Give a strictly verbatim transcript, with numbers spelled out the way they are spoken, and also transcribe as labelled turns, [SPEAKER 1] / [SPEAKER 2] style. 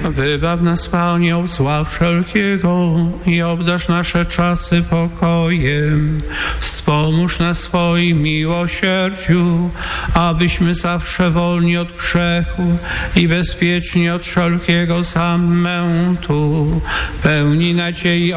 [SPEAKER 1] Wybaw nas, Panie, od zła wszelkiego i obdarz nasze czasy pokojem. Wspomóż nas swoim miłosierdziu, abyśmy zawsze wolni od grzechu i bezpieczni od wszelkiego zamętu, pełni nadziei